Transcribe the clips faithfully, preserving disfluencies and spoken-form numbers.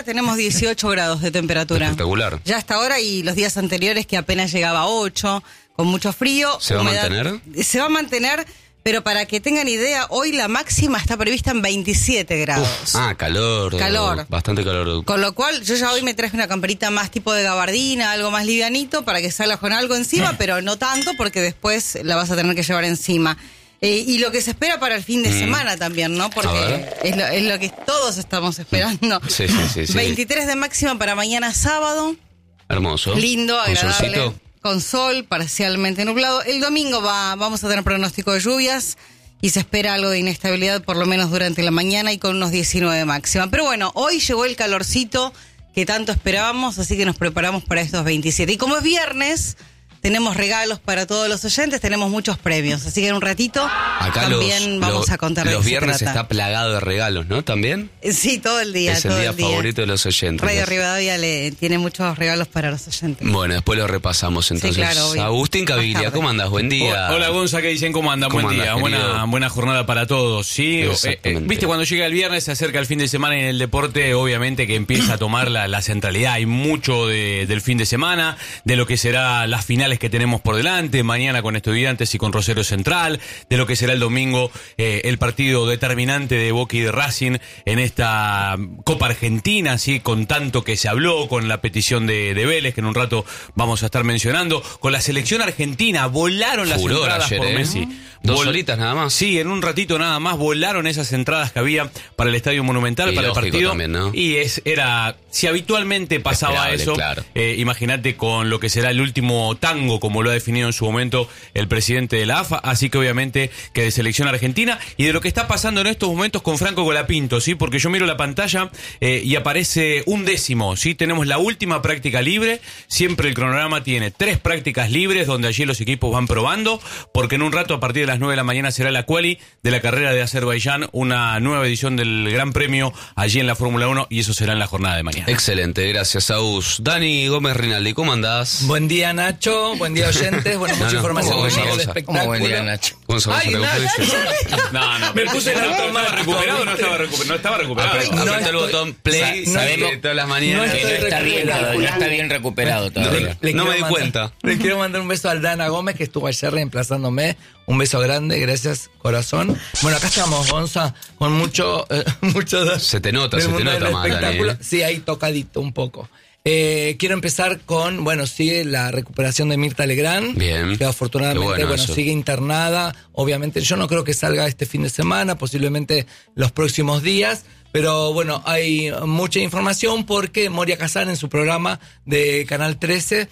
Tenemos dieciocho grados de temperatura. Espectacular. Ya hasta ahora y los días anteriores que apenas llegaba a ocho, con mucho frío. ¿Se va humedad, a mantener? Se va a mantener, pero para que tengan idea, hoy la máxima está prevista en veintisiete grados. Uf, ah, calor. Calor. Bastante calor. Con lo cual, yo ya hoy me traje una camperita más tipo de gabardina, algo más livianito, para que salgas con algo encima, pero no tanto porque después la vas a tener que llevar encima. Eh, y lo que se espera para el fin de mm. semana también, ¿no? Porque es lo, es lo que todos estamos esperando. Sí, sí, sí, sí. veintitrés de máxima para mañana sábado. Hermoso. Lindo, agradable. ¿Con solcito? Con sol, parcialmente nublado. El domingo va, vamos a tener pronóstico de lluvias y se espera algo de inestabilidad por lo menos durante la mañana y con unos diecinueve de máxima. Pero bueno, hoy llegó el calorcito que tanto esperábamos, así que nos preparamos para estos veintisiete. Y como es viernes, tenemos regalos para todos los oyentes, tenemos muchos premios, así que en un ratito acá también los, vamos lo, a contar de Los qué viernes se trata. Está plagado de regalos, ¿no? ¿También? Sí, todo el día. Es el todo día el día. favorito de los oyentes. Radio Rivadavia le tiene muchos regalos para los oyentes. Bueno, después lo repasamos entonces. Sí, claro, obvio. Agustín Caviglia, ¿cómo andas? Buen día. Hola Gonza, ¿qué dicen? ¿Cómo andan? ¿Cómo Buen día, andas, buena, buena jornada para todos. Sí, eh, eh, viste, cuando llega el viernes se acerca el fin de semana y en el deporte obviamente que empieza a tomar la, la centralidad. Hay mucho de, del fin de semana, de lo que será las finales que tenemos por delante, mañana con Estudiantes y con Rosario Central, de lo que será el domingo eh, el partido determinante de Boca y de Racing en esta Copa Argentina, sí, con tanto que se habló, con la petición de, de Vélez, que en un rato vamos a estar mencionando, con la selección argentina, volaron las Furor entradas ayer, por ¿eh? Messi. Dos Vol- horitas nada más. Sí, en un ratito nada más volaron esas entradas que había para el Estadio Monumental, y para el partido. También, ¿no? Y es era si habitualmente pasaba Esperable, eso, claro. eh, imagínate con lo que será el último tango, como lo ha definido en su momento el presidente de la A F A, así que obviamente que de selección argentina y de lo que está pasando en estos momentos con Franco Colapinto, ¿sí? Porque yo miro la pantalla eh, y aparece un décimo, ¿sí? Tenemos la última práctica libre, siempre el cronograma tiene tres prácticas libres donde allí los equipos van probando, porque en un rato a partir de las nueve de la mañana será la quali de la carrera de Azerbaiyán, una nueva edición del Gran Premio allí en la Fórmula uno y eso será en la jornada de mañana. Excelente, gracias, Agus. Dani Gómez Rinaldi, ¿cómo andás? Buen día, Nacho. Buen día, oyentes. Bueno, mucha no, información ¿cómo, con cómo, el cómo, espectáculo. ¿Cómo buen día, Nacho? ¿Cómo se Ay, llama? No, no, Me puse el auto ¿Estaba recuperado o no estaba recuperado? No estaba recuperado. Apretó no el estoy- botón play, no sabemos estoy- que todas las mañanas. no Que no estoy está bien, recuperado. no está bien recuperado todavía. Le No quiero me di mandar- cuenta. Le quiero mandar un beso a Aldana Gómez, que estuvo ayer reemplazándome. Un beso grande, gracias, corazón. Bueno, acá estamos, Gonza, con mucho... Eh, mucho Se te nota, del se te mundo nota del más, Dani, espectáculo. ¿eh? Sí, ahí tocadito un poco. Eh, quiero empezar con, bueno, sigue la recuperación de Mirta Legrand. Bien. Que afortunadamente, Qué bueno bueno, eso. sigue internada. Obviamente, yo no creo que salga este fin de semana, posiblemente los próximos días. Pero bueno, hay mucha información porque Moria Kazan en su programa de Canal trece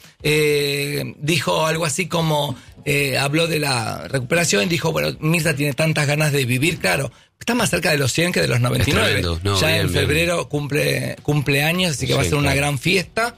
eh, dijo algo así como, eh, habló de la recuperación y dijo, bueno, Mirta tiene tantas ganas de vivir, claro, está más cerca de los cien que de los noventa y nueve. Es tremendo. No, ya bien, en febrero bien. cumple cumple años, así que va a Sí, ser una claro. gran fiesta.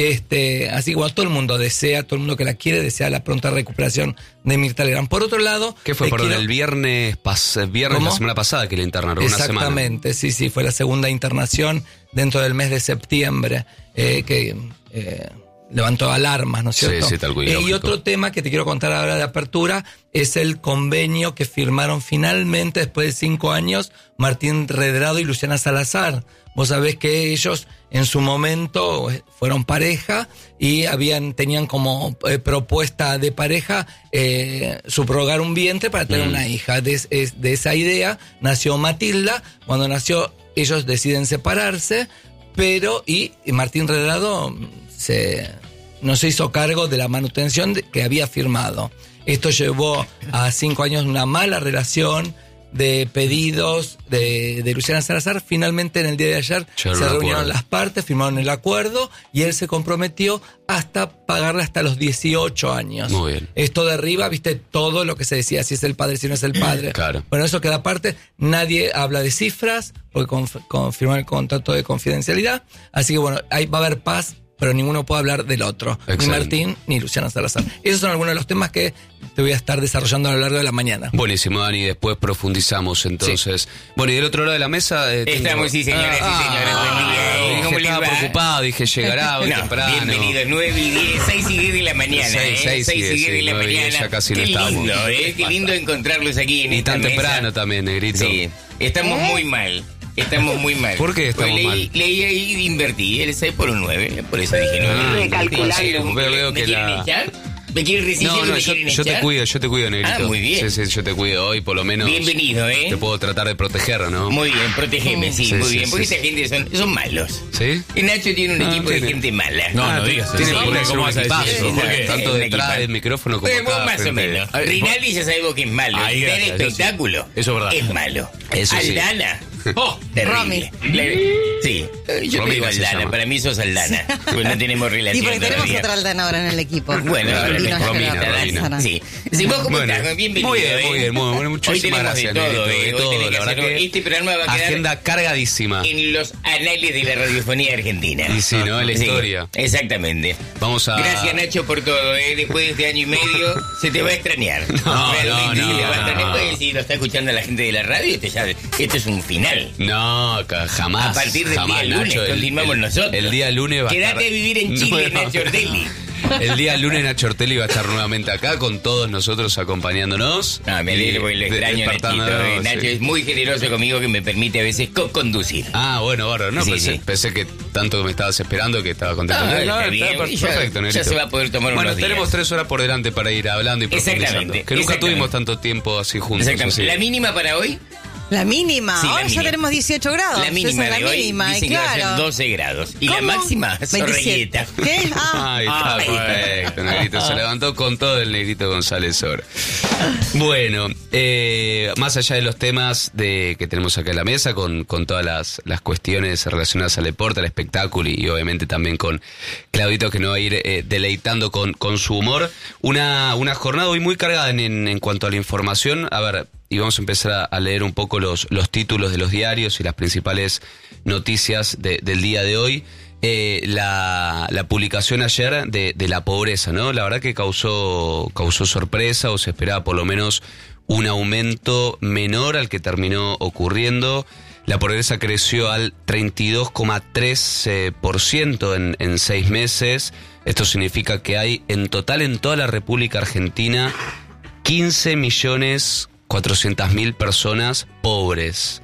Este, así que bueno, todo el mundo desea, todo el mundo que la quiere, desea la pronta recuperación de Mirta Legrand. Por otro lado... ¿Qué fue? eh, Perdón, quiero- el viernes, pas, viernes ¿Cómo? la semana pasada que le internaron, una semana. Exactamente, sí, sí, fue la segunda internación dentro del mes de septiembre eh, que eh, levantó alarmas, ¿no es Sí, cierto? sí, tal cual, Eh, y lógico. otro tema que te quiero contar ahora de apertura es el convenio que firmaron finalmente después de cinco años Martín Redrado y Luciana Salazar. Vos sabés que ellos en su momento fueron pareja y habían tenían como eh, propuesta de pareja eh, subrogar un vientre para tener Mm. una hija. De, es- de esa idea nació Matilda. Cuando nació ellos deciden separarse, pero y, y Martín Redrado se, no se hizo cargo de la manutención de- que había firmado. Esto llevó a cinco años de una mala relación, de pedidos de, de Luciana Salazar. Finalmente en el día de ayer Llegaron se a un reunieron acuerdo. las partes, firmaron el acuerdo y él se comprometió hasta pagarle hasta los dieciocho años. Muy bien. Esto derriba, viste, todo lo que se decía, si es el padre, si no es el padre. Claro. Bueno, eso queda aparte. Nadie habla de cifras, porque conf- confirmó el contrato de confidencialidad. Así que bueno, ahí va a haber paz, pero ninguno puede hablar del otro. Excelente. Ni Martín ni Luciana Salazar. Esos son algunos de los temas que te voy a estar desarrollando a lo largo de la mañana. Buenísimo, Dani, después profundizamos entonces. Bueno, y del otro lado de la mesa... Eh, tengo- Estamos, sí, señoras y Ah, señores, buen día. dije, ¿Cómo les estaba va? preocupado, dije, llegará hoy No, temprano. bienvenidos, nueve y diez, seis y diez de la mañana, Seis, ¿eh? seis y seis y diez, diez de sí, la nueve y diez mañana. ya casi Qué no estamos. lindo, ¿eh? Qué lindo encontrarlos aquí en Y esta tan mesa. temprano también, Negrito. Sí, estamos muy mal. Estamos muy mal. ¿Por qué estamos Pues leí, mal? Leí ahí y invertí el seis por un nueve, por eso dije nueve. Ah, Recalculando. sí, veo- veo ¿Me que quieren la- echar? ¿Me quieren recibir? No, no, ¿Me yo, quieren yo te echar? cuido, yo te cuido, Negrito. Ah, muy bien. Sí, sí, yo te cuido hoy, por lo menos. Bienvenido, ¿eh? Te puedo tratar de proteger, ¿no? Muy bien, protégeme, sí, Sí, muy sí, bien. sí, Porque sí. esta gente son, son malos. ¿Sí? Y Nacho tiene un Ah, equipo de tiene. gente mala. No, Ah, no ti- digas tiene eso. por ¿Cómo eso un vas a decir equipazo, eso? ¿Por qué? tanto Un detrás equipazo. del micrófono como Pues vos acá más o frente. menos. Ay, Rinaldi ya sabemos que es malo. Ay, Está en gracias, eso sí. espectáculo. Eso es verdad. Es malo. Eso sí. Aldana. Oh, Terrible. Le- Sí. Eh, Yo te Romina digo se Aldana. llama. Para mí sos Aldana. Pues no tenemos Y relación porque tenemos todavía. otra Aldana ahora en el equipo. Bueno, ahora Vino me- Romina, Gerardo Romina. Lázara. Sí. Sí, vos cómo Bueno, estás? Bienvenido. muy bien, ¿eh? muy bien, muy bien. Hoy Muchísimas tenemos gracias, de todo, Negrito, ¿eh? de Hoy todo, tenés que la verdad hacerlo. que Este programa va a quedar agenda cargadísima. en los anales de la radiofonía argentina. Y sí, ¿no? La Sí, historia. Exactamente. Vamos a... Gracias, Nacho, por todo. ¿eh? Después de este año y medio, se te va a extrañar. No, Realmente no, se te va a no, extrañar. no. Pues, si lo está escuchando la gente de la radio, esto, ya, esto es un final. No, ca- jamás. A partir del jamás, día lunes Nacho, el- continuamos el, nosotros. El día lunes va a Quédate estar... a vivir en Chile, No, no. Nacho Ortelli. El día lunes Nacho Ortelli va a estar nuevamente acá con todos nosotros acompañándonos. Ah, me alegro porque lo Y de- extraño, Nachito. despertándonos, eh. Nacho sí. es muy generoso conmigo que me permite a veces co-conducir. Ah, bueno, bárbaro. No, Sí, pensé, sí. pensé que tanto que me estabas esperando que estaba contento. Ah, No, está no, bien. per- Ya- perfecto, ya Negrito. se va a poder tomar Bueno, unos días. tenemos tres horas por delante para ir hablando y profundizando. Exactamente, Que nunca exactamente. tuvimos tanto tiempo así juntos. Exactamente. así. La mínima para hoy, La mínima. Sí, la Ahora ya mínima. tenemos dieciocho grados. la mínima Esa es de la hoy mínima, dicen y que va a ser claro. doce grados. Y la ¿Cómo? máxima, veintisiete. zorrilleta. ¿Qué? Ah, Ay, está Ay. perfecto, Negrito. Se levantó con todo el Negrito González ahora. Bueno, eh, más allá de los temas de que tenemos acá en la mesa, con, con todas las, las cuestiones relacionadas al deporte, al espectáculo y, y obviamente también con Claudito que nos va a ir eh, deleitando con, con su humor. Una, una jornada hoy muy cargada en, en, en cuanto a la información. A ver, y vamos a empezar a, a leer un poco los, los títulos de los diarios y las principales noticias de- del día de hoy. Eh, la, la publicación ayer de, de la pobreza, ¿no? La verdad que causó, causó sorpresa, o se esperaba por lo menos un aumento menor al que terminó ocurriendo. La pobreza creció al treinta y dos coma tres por ciento en, en seis meses. Esto significa que hay en total en toda la República Argentina quince millones cuatrocientas mil personas pobres.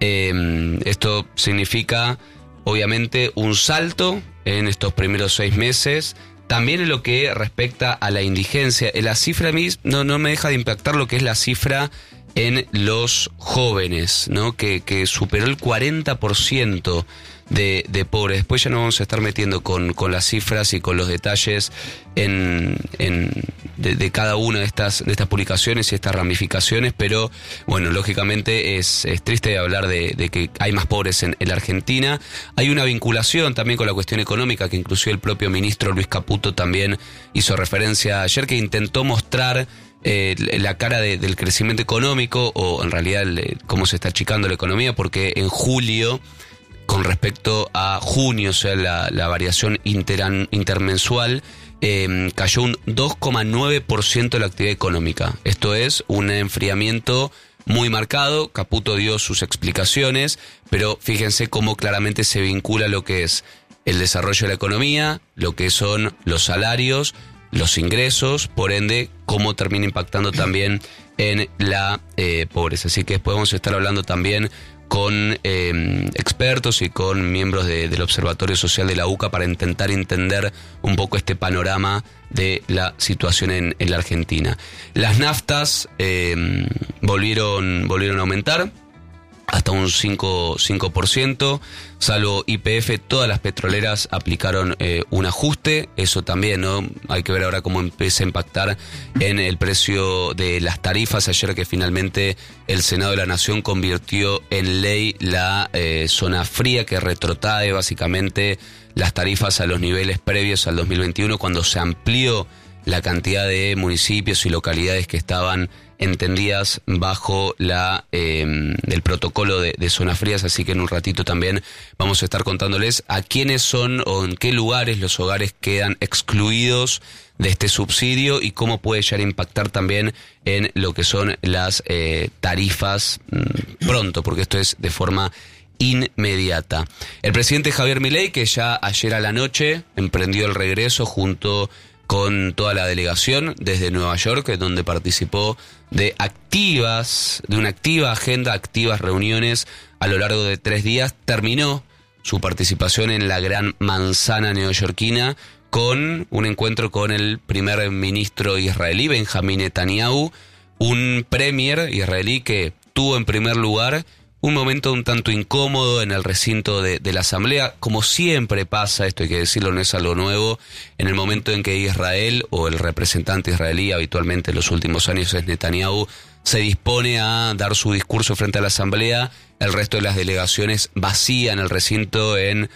Eh, esto significa, obviamente, un salto en estos primeros seis meses. También en lo que respecta a la indigencia. La cifra a mí no, no me deja de impactar lo que es la cifra en los jóvenes, ¿no? Que, que superó el cuarenta por ciento de, de pobres. Después ya nos vamos a estar metiendo con, con las cifras y con los detalles en, en de, de cada una de estas, de estas publicaciones y estas ramificaciones, pero bueno, lógicamente es, es triste hablar de, de que hay más pobres en, en la Argentina. Hay una vinculación también con la cuestión económica que inclusive el propio ministro Luis Caputo también hizo referencia ayer, que intentó mostrar Eh, la cara de, del crecimiento económico, o en realidad el, cómo se está achicando la economía, porque en julio, con respecto a junio, o sea, la, la variación interan, intermensual, eh, cayó un dos coma nueve por ciento de la actividad económica. Esto es un enfriamiento muy marcado. Caputo dio sus explicaciones, pero fíjense cómo claramente se vincula lo que es el desarrollo de la economía, lo que son los salarios, los ingresos, por ende, cómo termina impactando también en la eh, pobreza. Así que después vamos a estar hablando también con eh, expertos y con miembros de, del Observatorio Social de la U C A para intentar entender un poco este panorama de la situación en, en la Argentina. Las naftas eh, volvieron, volvieron a aumentar hasta un cinco por ciento, salvo Y P F, todas las petroleras aplicaron eh, un ajuste. Eso también, ¿no? Hay que ver ahora cómo empieza a impactar en el precio de las tarifas. Ayer que finalmente el Senado de la Nación convirtió en ley la eh, zona fría, que retrotrae básicamente las tarifas a los niveles previos al dos mil veintiuno, cuando se amplió la cantidad de municipios y localidades que estaban entendidas bajo la eh, el protocolo de, de zonas frías. Así que en un ratito también vamos a estar contándoles a quiénes son o en qué lugares los hogares quedan excluidos de este subsidio y cómo puede llegar a impactar también en lo que son las eh, tarifas mmm, pronto, porque esto es de forma inmediata. El presidente Javier Milei, que ya ayer a la noche emprendió el regreso junto con toda la delegación desde Nueva York, donde participó de activas, de una activa agenda, activas reuniones a lo largo de tres días, terminó su participación en la gran manzana neoyorquina con un encuentro con el primer ministro israelí, Benjamín Netanyahu, un premier israelí que tuvo en primer lugar un momento un tanto incómodo en el recinto de, de la asamblea, como siempre pasa, esto hay que decirlo, no es algo nuevo, en el momento en que Israel o el representante israelí, habitualmente en los últimos años es Netanyahu, se dispone a dar su discurso frente a la asamblea, el resto de las delegaciones vacían el recinto en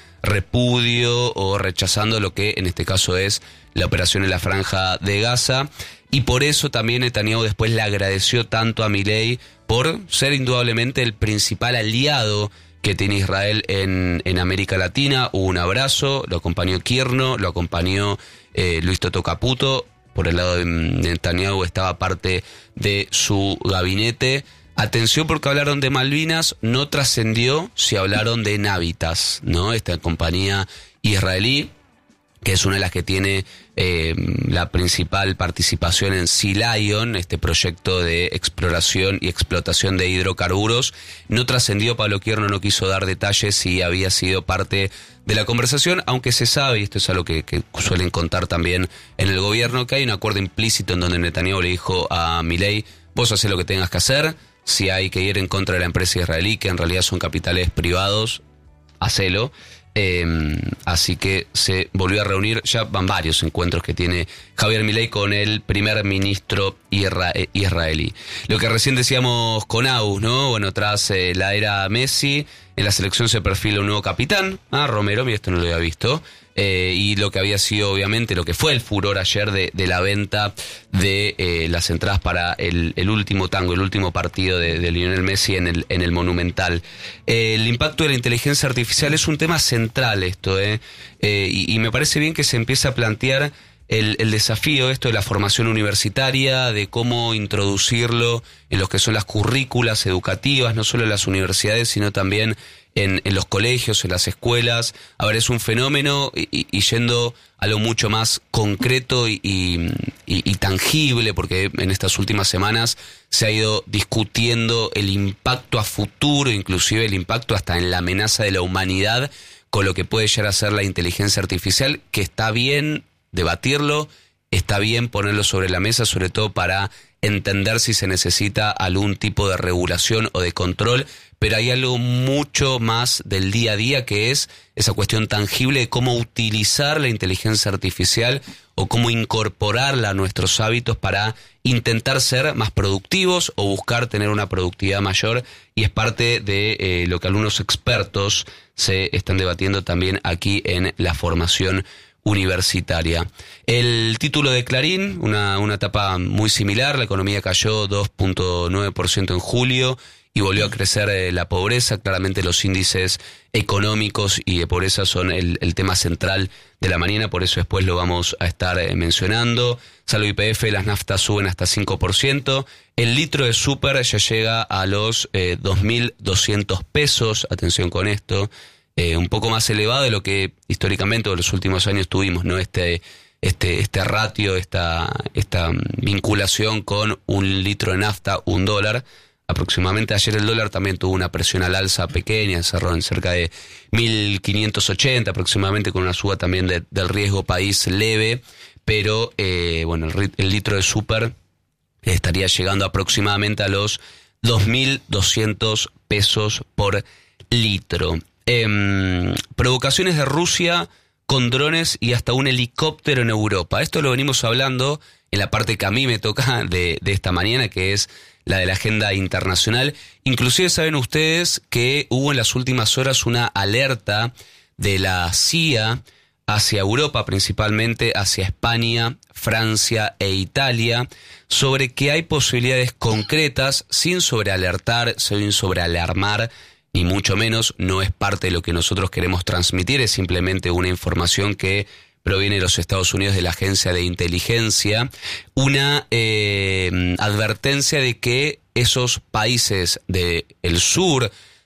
repudio o rechazando lo que en este caso es la operación en la Franja de Gaza, y por eso también Netanyahu después le agradeció tanto a Milei por ser indudablemente el principal aliado que tiene Israel en, en América Latina. Hubo un abrazo, lo acompañó Kirno, lo acompañó eh, Luis Toto Caputo, por el lado de Netanyahu estaba parte de su gabinete. Atención porque hablaron de Malvinas, no trascendió si hablaron de Navitas, ¿no? Esta compañía israelí, que es una de las que tiene eh, la principal participación en Sea Lion, este proyecto de exploración y explotación de hidrocarburos. No trascendió, Pablo Kirno no quiso dar detalles si había sido parte de la conversación, aunque se sabe, y esto es algo que, que suelen contar también en el gobierno, que hay un acuerdo implícito en donde Netanyahu le dijo a Milei, vos hacés lo que tengas que hacer, si hay que ir en contra de la empresa israelí, que en realidad son capitales privados, hacelo. Eh, así que se volvió a reunir, ya van varios encuentros que tiene Javier Milei con el primer ministro isra- israelí. Lo que recién decíamos con Aus, ¿no? Bueno, tras eh, la era Messi, en la selección se perfila un nuevo capitán, ah, Romero, mira, esto no lo había visto. Eh, y lo que había sido obviamente lo que fue el furor ayer de, de la venta de eh, las entradas para el, el último tango, el último partido de, de Lionel Messi en el, en el Monumental. Eh, el impacto de la inteligencia artificial es un tema central esto, eh, eh y, y me parece bien que se empiece a plantear el, el desafío esto de la formación universitaria, de cómo introducirlo en lo que son las currículas educativas, no solo en las universidades, sino también En, en los colegios, en las escuelas. A ver, es un fenómeno y, y, y yendo a lo mucho más concreto y, y, y, y tangible, porque en estas últimas semanas se ha ido discutiendo el impacto a futuro, inclusive el impacto hasta en la amenaza de la humanidad con lo que puede llegar a ser la inteligencia artificial, que está bien debatirlo, está bien ponerlo sobre la mesa, sobre todo para entender si se necesita algún tipo de regulación o de control, pero hay algo mucho más del día a día que es esa cuestión tangible de cómo utilizar la inteligencia artificial o cómo incorporarla a nuestros hábitos para intentar ser más productivos o buscar tener una productividad mayor, y es parte de eh, lo que algunos expertos se están debatiendo también aquí en la formación universitaria. El título de Clarín, una, una etapa muy similar, la economía cayó dos punto nueve por ciento en julio y volvió a crecer eh, la pobreza. Claramente los índices económicos y de pobreza son el, el tema central de la mañana, por eso después lo vamos a estar eh, mencionando. Salvo I P F, las naftas suben hasta cinco por ciento, el litro de súper ya llega a los eh, dos mil doscientos pesos, atención con esto, Eh, un poco más elevado de lo que históricamente en los últimos años tuvimos, ¿no? Este, este, este ratio, esta, esta vinculación con un litro de nafta, un dólar. Aproximadamente ayer el dólar también tuvo una presión al alza pequeña, cerró en cerca de mil quinientos ochenta aproximadamente, con una suba también de, del riesgo país leve, pero eh, bueno, el, el litro de súper estaría llegando aproximadamente a los dos mil doscientos pesos por litro. Eh, provocaciones de Rusia con drones y hasta un helicóptero en Europa. Esto lo venimos hablando en la parte que a mí me toca de, de esta mañana, que es la de la agenda internacional. Inclusive saben ustedes que hubo en las últimas horas una alerta de la C I A hacia Europa, principalmente hacia España, Francia e Italia, sobre que hay posibilidades concretas, sin sobrealertar, sin sobrealarmar, ni mucho menos, no es parte de lo que nosotros queremos transmitir, es simplemente una información que proviene de los Estados Unidos, de la Agencia de Inteligencia, una eh, advertencia de que esos países del sur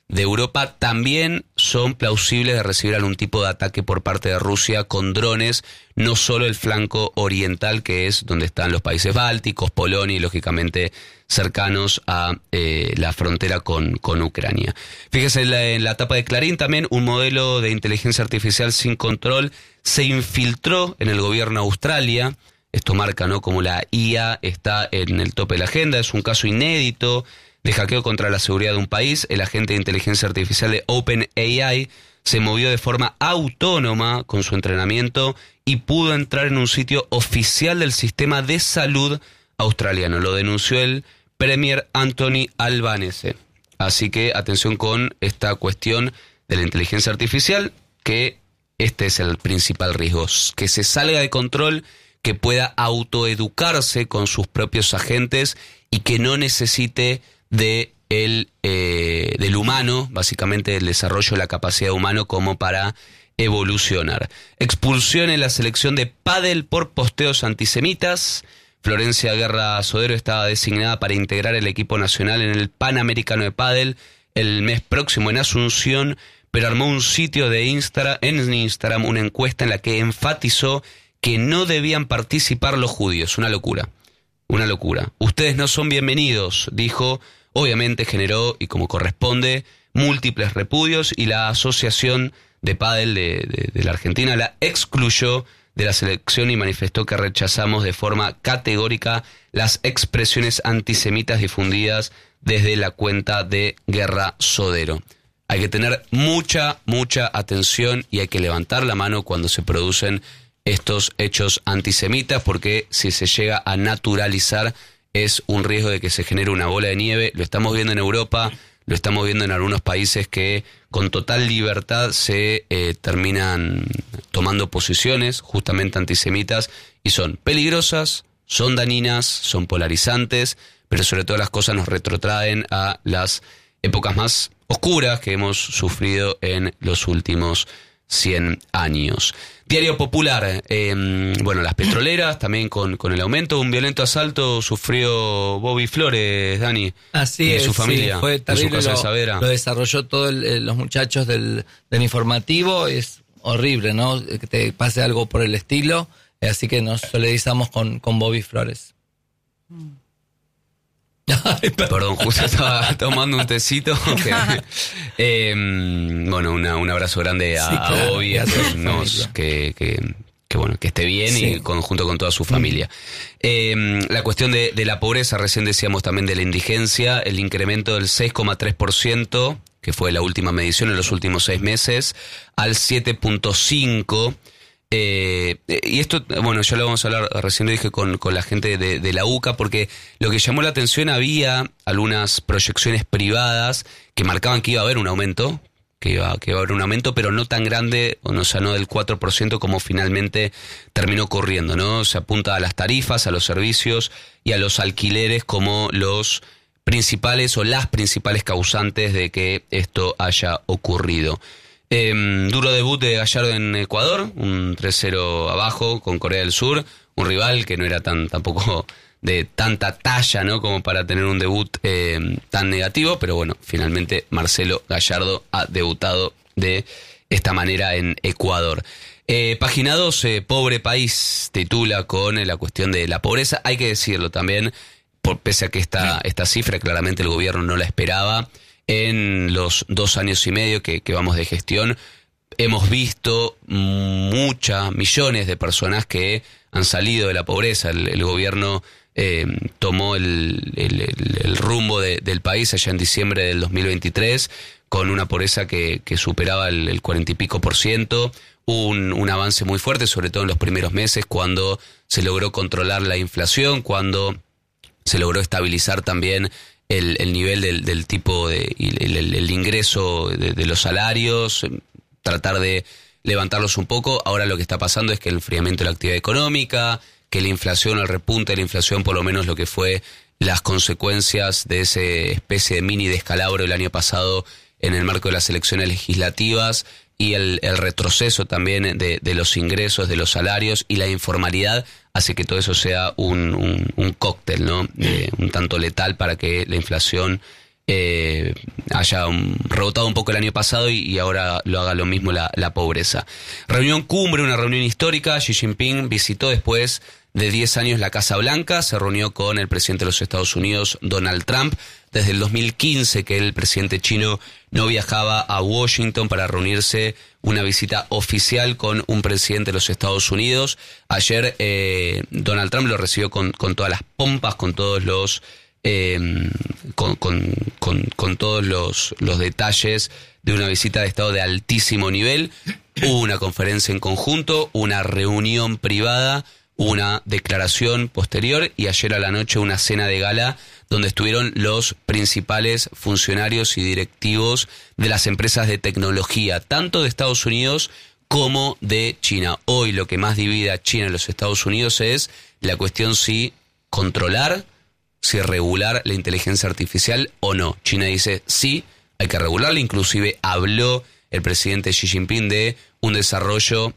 de Europa también son plausibles de recibir algún tipo de ataque por parte de Rusia con drones, no solo el flanco oriental, que es donde están los países bálticos, Polonia y lógicamente cercanos a eh, la frontera con, con Ucrania. Fíjese en la, en la tapa de Clarín también, un modelo de inteligencia artificial sin control se infiltró en el gobierno de Australia. Esto marca, ¿no?, como la I A está en el tope de la agenda, es un caso inédito de hackeo contra la seguridad de un país. El agente de inteligencia artificial de OpenAI se movió de forma autónoma con su entrenamiento y pudo entrar en un sitio oficial del sistema de salud australiano. Lo denunció el Premier Anthony Albanese. Así que atención con esta cuestión de la inteligencia artificial, que este es el principal riesgo, que se salga de control, que pueda autoeducarse con sus propios agentes y que no necesite de el, eh, del humano, básicamente del desarrollo de la capacidad humana como para evolucionar. Expulsión en la selección de pádel por posteos antisemitas. Florencia Guerra Sodero estaba designada para integrar el equipo nacional en el Panamericano de Pádel el mes próximo en Asunción, pero armó un sitio de Instagram, en Instagram, una encuesta en la que enfatizó que no debían participar los judíos. Una locura, una locura. Ustedes no son bienvenidos, dijo. Obviamente generó, y como corresponde, múltiples repudios, y la Asociación de Pádel de, de, de la Argentina la excluyó de la selección y manifestó que rechazamos de forma categórica las expresiones antisemitas difundidas desde la cuenta de Guerra Sodero. Hay que tener mucha, mucha atención y hay que levantar la mano cuando se producen estos hechos antisemitas, porque si se llega a naturalizar es un riesgo de que se genere una bola de nieve. Lo estamos viendo en Europa, lo estamos viendo en algunos países que con total libertad se eh, terminan tomando posiciones justamente antisemitas y son peligrosas, son dañinas, son polarizantes, pero sobre todo las cosas nos retrotraen a las épocas más oscuras que hemos sufrido en los últimos cien años. Diario Popular, eh, bueno, las petroleras también con, con el aumento, un violento asalto sufrió Bobby Flores, Dani. Así y es, su familia, sí, fue terrible, en su casa lo, de Saavedra. Lo desarrolló todos los muchachos del, del informativo, es horrible, ¿no? Que te pase algo por el estilo, así que nos solidarizamos con, con Bobby Flores. Ay, perdón, justo estaba tomando un tecito. Que, eh, bueno, una, un abrazo grande a, sí, claro, a Bobby, a nos, que, que, que bueno, que esté bien, sí, y con, junto con toda su familia. Mm. Eh, la cuestión de, de la pobreza, recién decíamos también de la indigencia, el incremento del seis coma tres por ciento, que fue la última medición en los últimos seis meses, al siete punto cinco por ciento. Eh, y esto, bueno, ya lo vamos a hablar, recién lo dije con, con la gente de, de la U C A, porque lo que llamó la atención, había algunas proyecciones privadas que marcaban que iba a haber un aumento, que iba, que iba a haber un aumento, pero no tan grande, o no, o sea, no del cuatro por ciento como finalmente terminó ocurriendo, ¿no? Se apunta a las tarifas, a los servicios y a los alquileres como los principales o las principales causantes de que esto haya ocurrido. Eh, duro debut de Gallardo en Ecuador, un tres cero abajo con Corea del Sur, un rival que no era tan tampoco de tanta talla, ¿no?, como para tener un debut eh, tan negativo, pero bueno, finalmente Marcelo Gallardo ha debutado de esta manera en Ecuador. Eh, página doce, Pobre País, titula con la cuestión de la pobreza. Hay que decirlo también, por, pese a que esta, esta cifra claramente el gobierno no la esperaba. En los dos años y medio que, que vamos de gestión, hemos visto muchas, millones de personas que han salido de la pobreza. El, el gobierno eh, tomó el, el, el, el rumbo de, del país allá en diciembre del dos mil veintitrés, con una pobreza que, que superaba el, el cuarenta y pico por ciento. Un, un avance muy fuerte, sobre todo en los primeros meses, cuando se logró controlar la inflación, cuando se logró estabilizar también El, el nivel del, del tipo de el, el, el ingreso de, de los salarios, tratar de levantarlos un poco. Ahora lo que está pasando es que el enfriamiento de la actividad económica, que la inflación, el repunte de la inflación, por lo menos lo que fue las consecuencias de esa especie de mini descalabro el año pasado en el marco de las elecciones legislativas, y el, el retroceso también de, de los ingresos, de los salarios y la informalidad, hace que todo eso sea un, un, un cóctel, ¿no? Eh, un tanto letal para que la inflación eh, haya um, rebotado un poco el año pasado y, y ahora lo haga lo mismo la, la pobreza. Reunión cumbre, una reunión histórica. Xi Jinping visitó después de diez años la Casa Blanca, se reunió con el presidente de los Estados Unidos, Donald Trump. Desde el dos mil quince que el presidente chino no viajaba a Washington para reunirse una visita oficial con un presidente de los Estados Unidos. Ayer eh, Donald Trump lo recibió con, con todas las pompas, con todos los eh, con, con, con, con todos los, los detalles de una visita de Estado de altísimo nivel. Hubo una conferencia en conjunto, una reunión privada, una declaración posterior y ayer a la noche una cena de gala donde estuvieron los principales funcionarios y directivos de las empresas de tecnología, tanto de Estados Unidos como de China. Hoy lo que más divide a China y los Estados Unidos es la cuestión si controlar, si regular la inteligencia artificial o no. China dice sí, hay que regularla, inclusive habló el presidente Xi Jinping de un desarrollo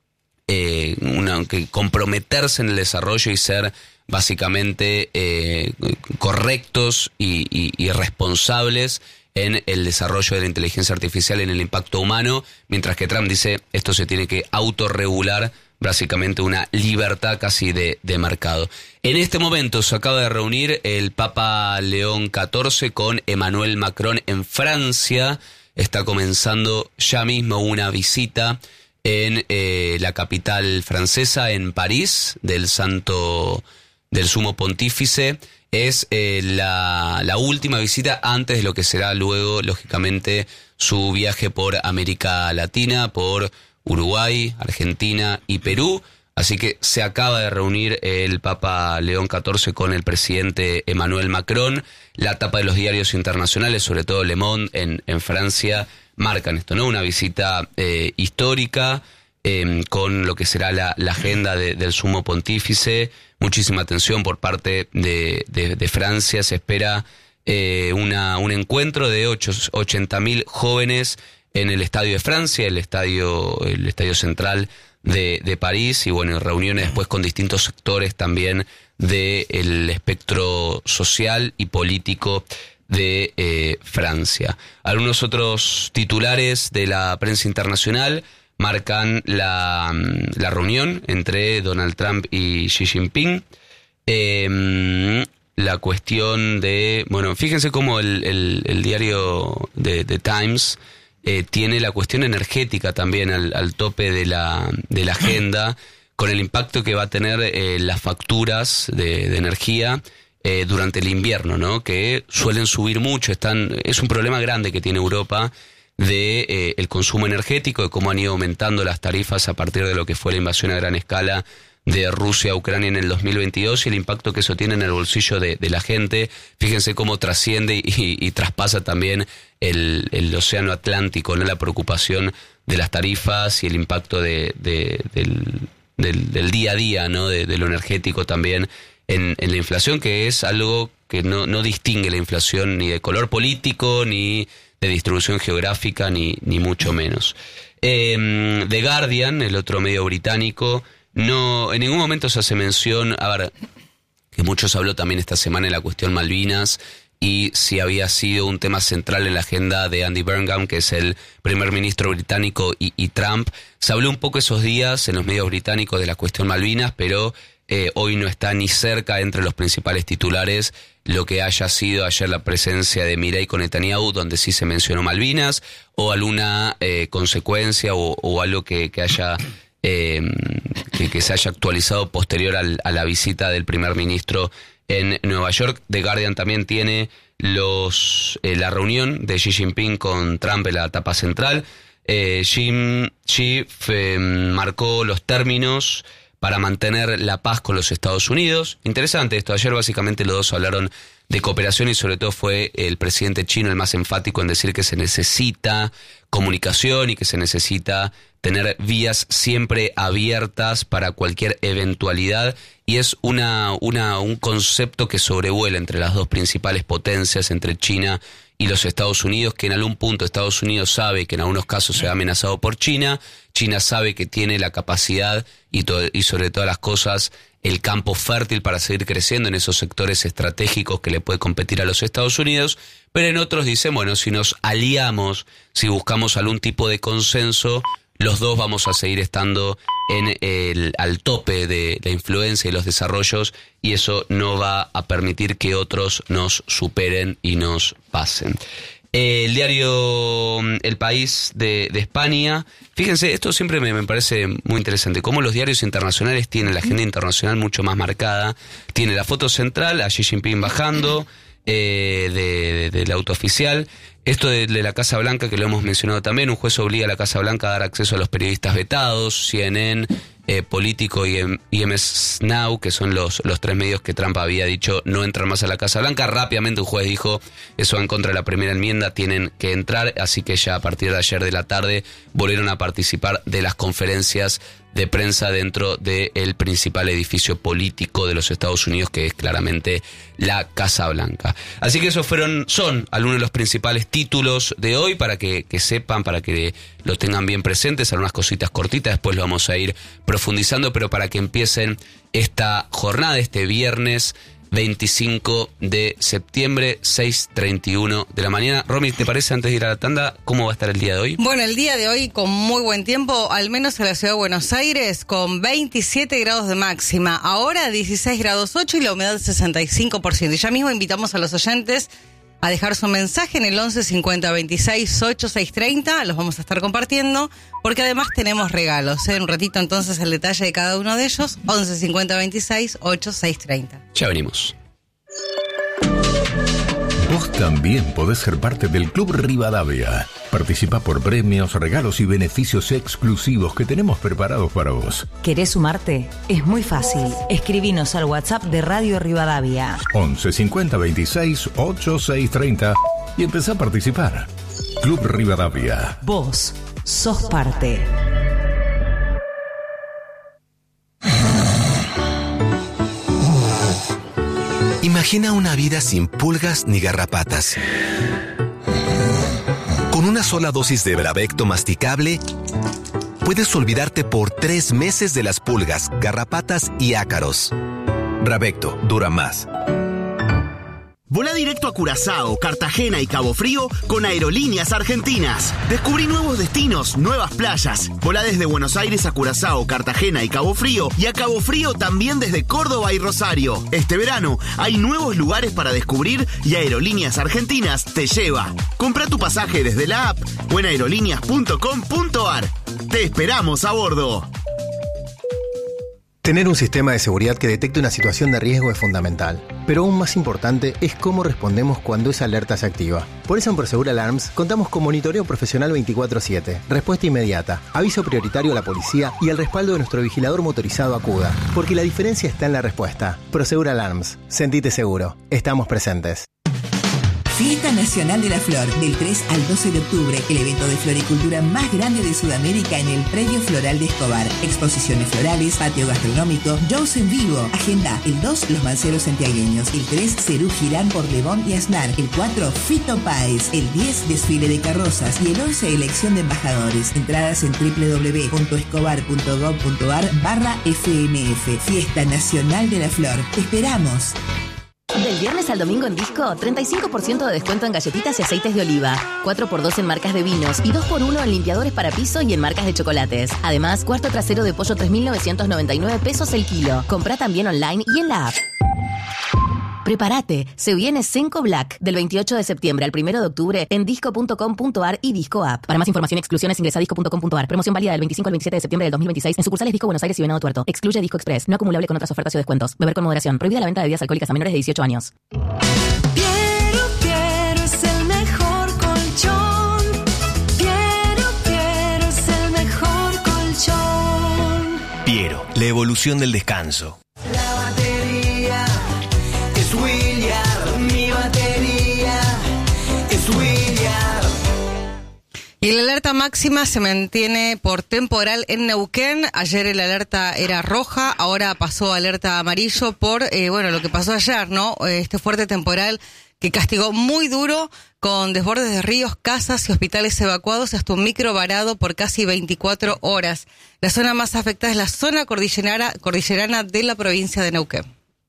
Eh, una, que comprometerse en el desarrollo y ser básicamente eh, correctos y, y, y responsables en el desarrollo de la inteligencia artificial, en el impacto humano, mientras que Trump dice esto se tiene que autorregular, básicamente una libertad casi de, de mercado. En este momento se acaba de reunir el Papa León catorce con Emmanuel Macron en Francia. Está comenzando ya mismo una visita en eh, la capital francesa, en París, del santo, del sumo pontífice. Es eh, la, la última visita antes de lo que será luego, lógicamente, su viaje por América Latina, por Uruguay, Argentina y Perú. Así que se acaba de reunir el Papa León catorce con el presidente Emmanuel Macron. La tapa de los diarios internacionales, sobre todo Le Monde en, en Francia, marcan esto, ¿no? Una visita eh, histórica eh, con lo que será la, la agenda de, del sumo pontífice. Muchísima atención por parte de, de, de Francia. Se espera eh, una, un encuentro de ochenta mil jóvenes en el Estadio de Francia, el estadio, el estadio central de, de París, y bueno, reuniones después con distintos sectores también del espectro social y político de eh, Francia. Algunos otros titulares de la prensa internacional marcan la, la reunión entre Donald Trump y Xi Jinping. Eh, la cuestión de... Bueno, fíjense cómo el, el, el diario de, de Times eh, tiene la cuestión energética también al, al tope de la, de la agenda, con el impacto que va a tener eh, las facturas de, de energía Eh, durante el invierno, ¿no? Que suelen subir mucho. Están, es un problema grande que tiene Europa de eh, el consumo energético, de cómo han ido aumentando las tarifas a partir de lo que fue la invasión a gran escala de Rusia a Ucrania en el dos mil veintidós y el impacto que eso tiene en el bolsillo de, de la gente. Fíjense cómo trasciende y, y, y traspasa también el, el océano Atlántico, ¿no? La preocupación de las tarifas y el impacto de, de, del, del, del día a día, ¿no? De, de lo energético también En, en la inflación, que es algo que no, no distingue la inflación ni de color político, ni de distribución geográfica, ni, ni mucho menos. Eh, The Guardian, el otro medio británico, no en ningún momento se hace mención, a ver, que mucho se habló también esta semana en la cuestión Malvinas, y si había sido un tema central en la agenda de Andy Burnham, que es el primer ministro británico, y, y Trump. Se habló un poco esos días en los medios británicos de la cuestión Malvinas, pero Eh, hoy no está ni cerca entre los principales titulares lo que haya sido ayer la presencia de Milei con Netanyahu, donde sí se mencionó Malvinas, o alguna eh, consecuencia o, o algo que, que haya eh, que, que se haya actualizado posterior al, a la visita del primer ministro en Nueva York. The Guardian también tiene los eh, la reunión de Xi Jinping con Trump en la etapa central. Eh, Xi, Xi eh, marcó los términos para mantener la paz con los Estados Unidos. Interesante esto. Ayer básicamente los dos hablaron de cooperación y sobre todo fue el presidente chino el más enfático en decir que se necesita comunicación y que se necesita tener vías siempre abiertas para cualquier eventualidad, y es una, una, un concepto que sobrevuela entre las dos principales potencias, entre China y los Estados Unidos, que en algún punto Estados Unidos sabe que en algunos casos se ha amenazado por China, China sabe que tiene la capacidad y, to- y sobre todas las cosas el campo fértil para seguir creciendo en esos sectores estratégicos que le puede competir a los Estados Unidos, pero en otros dicen, bueno, si nos aliamos, si buscamos algún tipo de consenso, los dos vamos a seguir estando en el, al tope de la influencia y los desarrollos, y eso no va a permitir que otros nos superen y nos pasen. El diario El País de, de España, fíjense, esto siempre me, me parece muy interesante, cómo los diarios internacionales tienen la agenda internacional mucho más marcada. Tiene la foto central, a Xi Jinping bajando eh, de, de, del auto oficial. Esto de, de la Casa Blanca, que lo hemos mencionado también, un juez obliga a la Casa Blanca a dar acceso a los periodistas vetados, C N N, eh, Político y I M S Now, que son los, los tres medios que Trump había dicho no entran más a la Casa Blanca. Rápidamente un juez dijo, eso va en contra de la primera enmienda, tienen que entrar, así que ya a partir de ayer de la tarde volvieron a participar de las conferencias de prensa dentro del principal edificio político de los Estados Unidos, que es claramente la Casa Blanca. Así que esos fueron, son algunos de los principales títulos de hoy, para que, que sepan, para que lo tengan bien presentes, algunas cositas cortitas, después lo vamos a ir profundizando, pero para que empiecen esta jornada, este viernes veinticinco de septiembre, seis treinta y uno de la mañana. Romy, ¿te parece, antes de ir a la tanda, cómo va a estar el día de hoy? Bueno, el día de hoy con muy buen tiempo, al menos en la ciudad de Buenos Aires, con veintisiete grados de máxima. Ahora dieciséis grados ocho y la humedad sesenta y cinco por ciento. Y ya mismo invitamos a los oyentes a dejar su mensaje en el once cincuenta veintiséis ochenta y seis treinta. Los vamos a estar compartiendo, porque además tenemos regalos. ¿eh? Un ratito entonces el detalle de cada uno de ellos. once cincuenta veintiséis ochenta y seis treinta. Ya venimos. Vos también podés ser parte del Club Rivadavia. Participa por premios, regalos y beneficios exclusivos que tenemos preparados para vos. ¿Querés sumarte? Es muy fácil. Escribinos al WhatsApp de Radio Rivadavia. once cincuenta veintiséis ochenta y seis treinta y empezá a participar. Club Rivadavia. Vos sos parte. Imagina una vida sin pulgas ni garrapatas. Con una sola dosis de Bravecto masticable, puedes olvidarte por tres meses de las pulgas, garrapatas y ácaros. Bravecto dura más. Volá directo a Curazao, Cartagena y Cabo Frío con Aerolíneas Argentinas. Descubrí nuevos destinos, nuevas playas. Volá desde Buenos Aires a Curazao, Cartagena y Cabo Frío, y a Cabo Frío también desde Córdoba y Rosario. Este verano hay nuevos lugares para descubrir y Aerolíneas Argentinas te lleva. Compra tu pasaje desde la app o en aerolíneas punto com punto ar. Te esperamos a bordo. Tener un sistema de seguridad que detecte una situación de riesgo es fundamental, pero aún más importante es cómo respondemos cuando esa alerta se activa. Por eso en Prosegur Alarms contamos con monitoreo profesional veinticuatro siete, respuesta inmediata, aviso prioritario a la policía y el respaldo de nuestro vigilador motorizado ACUDA, porque la diferencia está en la respuesta. Prosegur Alarms, sentite seguro, estamos presentes. Fiesta Nacional de la Flor, del tres al doce de octubre, el evento de floricultura más grande de Sudamérica en el Predio Floral de Escobar. Exposiciones florales, patio gastronómico, shows en vivo. Agenda: el dos, Los Manceros Santiagueños; el tres, Cerú Girán por Lebón y Aznar; el cuatro, Fito Páez; el diez, desfile de carrozas; y el once, elección de embajadores. Entradas en doble u doble u doble u punto escobar punto gob punto ar barra F M F. Fiesta Nacional de la Flor. ¡Te esperamos! Del viernes al domingo en Disco, treinta y cinco por ciento de descuento en galletitas y aceites de oliva, cuatro por dos en marcas de vinos y dos por uno en limpiadores para piso y en marcas de chocolates. Además, cuarto trasero de pollo tres mil novecientos noventa y nueve pesos el kilo. Comprá también online y en la app. Prepárate, se viene Senco Black del veintiocho de septiembre al primero de octubre en disco punto com punto ar y Disco App. Para más información y exclusiones ingresa a disco punto com punto ar. Promoción válida del veinticinco al veintisiete de septiembre del dos mil veintiséis en sucursales Disco Buenos Aires y Venado Tuerto. Excluye Disco Express, no acumulable con otras ofertas o descuentos. Beber con moderación. Prohibida la venta de bebidas alcohólicas a menores de dieciocho años. Piero, Piero es el mejor colchón. Piero, Piero es el mejor colchón. Piero, la evolución del descanso. La batería es William, mi batería es William. Y la alerta máxima se mantiene por temporal en Neuquén. Ayer la alerta era roja, ahora pasó a alerta amarillo por, eh, bueno, lo que pasó ayer, ¿no? Este fuerte temporal que castigó muy duro con desbordes de ríos, casas y hospitales evacuados y hasta un micro varado por casi veinticuatro horas. La zona más afectada es la zona cordillerana, cordillerana de la provincia de Neuquén.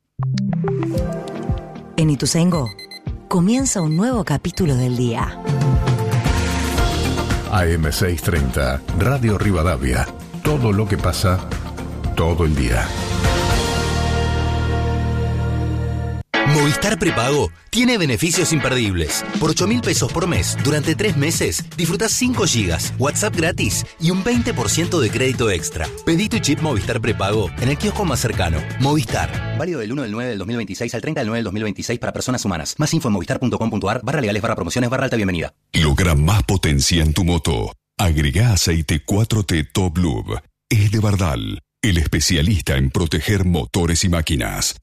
En Ituzaingó comienza un nuevo capítulo del día. A M seiscientos treinta, Radio Rivadavia. Todo lo que pasa, todo el día. Movistar Prepago tiene beneficios imperdibles. Por ocho mil pesos por mes, durante tres meses, disfrutás cinco gigas, WhatsApp gratis y un veinte por ciento de crédito extra. Pedí tu chip Movistar Prepago en el kiosco más cercano. Movistar. Válido del uno del nueve del dos mil veintiséis al treinta del nueve del dos mil veintiséis para personas humanas. Más info en movistar punto com punto a r barra legales barra promociones barra alta bienvenida. Logra más potencia en tu moto. Agrega aceite cuatro T Top Lube. Es de Bardal, el especialista en proteger motores y máquinas.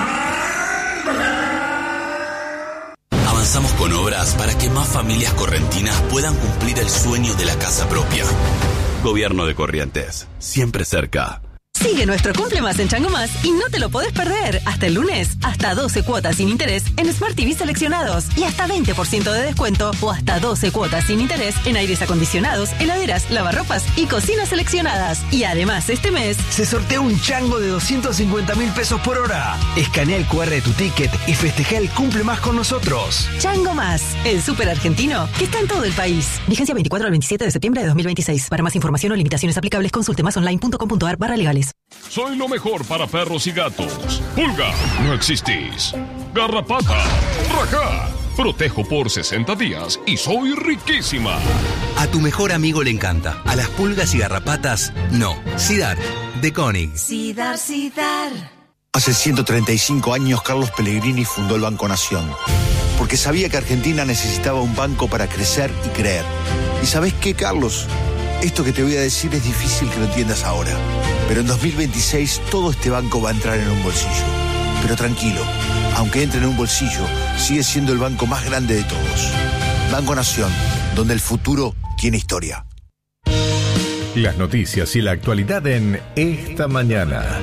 Avanzamos con obras para que más familias correntinas puedan cumplir el sueño de la casa propia. Gobierno de Corrientes, siempre cerca. Sigue nuestro Cumple Más en Chango Más y no te lo podés perder. Hasta el lunes, hasta doce cuotas sin interés en Smart T V seleccionados y hasta veinte por ciento de descuento o hasta doce cuotas sin interés en aires acondicionados, heladeras, lavarropas y cocinas seleccionadas. Y además este mes se sortea un chango de doscientos cincuenta mil pesos por hora. Escanea el cu erre de tu ticket y festeja el Cumple Más con nosotros. Chango Más, el súper argentino que está en todo el país. Vigencia veinticuatro al veintisiete de septiembre de dos mil veintiséis. Para más información o limitaciones aplicables, consulte más online punto com punto a r barra legales. Soy lo mejor para perros y gatos. Pulga, no existís. Garrapata, rajá. Protejo por sesenta días y soy riquísima. A tu mejor amigo le encanta. A las pulgas y garrapatas, no. Sidar, de Koenig. Sidar, Sidar. Hace ciento treinta y cinco años Carlos Pellegrini fundó el Banco Nación, porque sabía que Argentina necesitaba un banco para crecer y creer. ¿Y sabés qué, Carlos? Esto que te voy a decir es difícil que lo entiendas ahora, pero en dos mil veintiséis todo este banco va a entrar en un bolsillo. Pero tranquilo, aunque entre en un bolsillo, sigue siendo el banco más grande de todos. Banco Nación, donde el futuro tiene historia. Las noticias y la actualidad en Esta Mañana.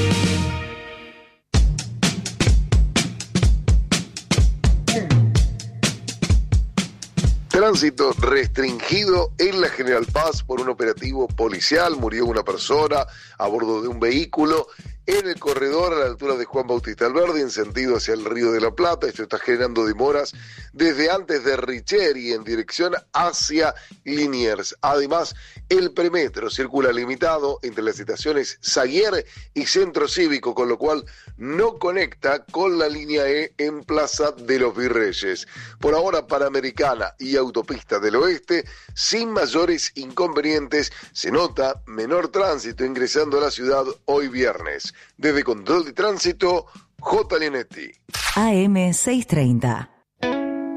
Tránsito restringido en la General Paz por un operativo policial. Murió una persona a bordo de un vehículo en el corredor a la altura de Juan Bautista Alberdi en sentido hacia el Río de la Plata. Esto está generando demoras desde antes de Richeri en dirección hacia Liniers. Además, el premetro circula limitado entre las estaciones Saguier y Centro Cívico, con lo cual no conecta con la línea E en Plaza de los Virreyes. Por ahora, Panamericana y Autopista del Oeste, sin mayores inconvenientes, se nota menor tránsito ingresando a la ciudad hoy viernes. Desde Control de Tránsito, J. Linetti. A M seiscientos treinta.